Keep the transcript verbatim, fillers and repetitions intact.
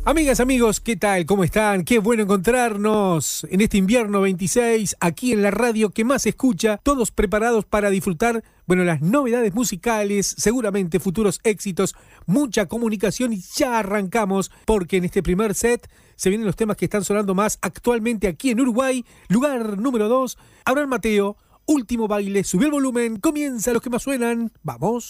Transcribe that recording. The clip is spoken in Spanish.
Amigas, amigos, ¿qué tal? ¿Cómo están? Qué bueno encontrarnos en este invierno veintiséis, aquí en la radio que más se escucha, todos preparados para disfrutar, bueno, las novedades musicales, seguramente futuros éxitos, mucha comunicación y ya arrancamos, porque en este primer set se vienen los temas que están sonando más actualmente aquí en Uruguay. Lugar número dos, Abraham Mateo, Último Baile, sube el volumen, comienza los que más suenan, ¡vamos!